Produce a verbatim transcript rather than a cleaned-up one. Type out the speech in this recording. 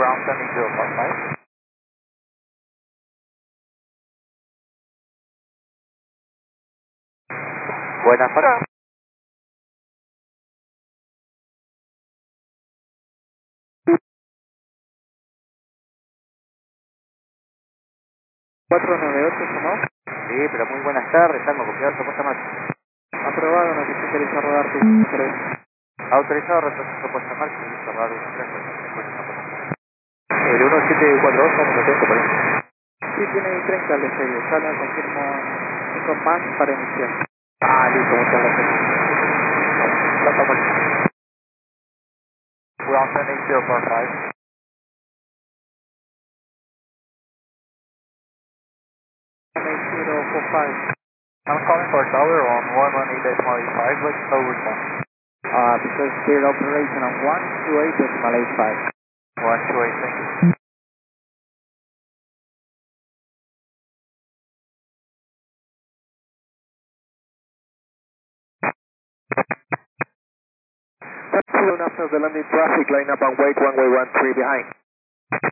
ground sending zero point five. Buenas tardes. cuatro nueve ocho, ¿no? Sí, pero muy buenas tardes, Tango, confiado propuesta marcha. Aprobado, nos autoriza a rodar tu tres. Autorizado a retrasar propuesta marcha y listo, rodar uno tres. El uno siete cuatro dos, vamos atento por ahí. Sí, tiene treinta al sello, ya le confirmo cinco más para iniciar. Ah, listo, muchas gracias. Plata marcha. Ground sending zero point five. zero four five. I'm calling for a tower on one one eight point eight five, what's overtime? Uh, because their operation on one two eight point eight five. one two eight, thank you. Soon after the landing traffic, line up and wait one way one three behind.